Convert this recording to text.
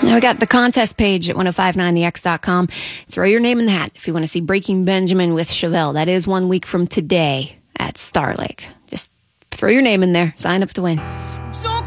We got the contest page at 1059thex.com. Throw your name in the hat if you want to see Breaking Benjamin with Chevelle. That is 1 week from today at Star Lake. Just throw your name in there. Sign up to win.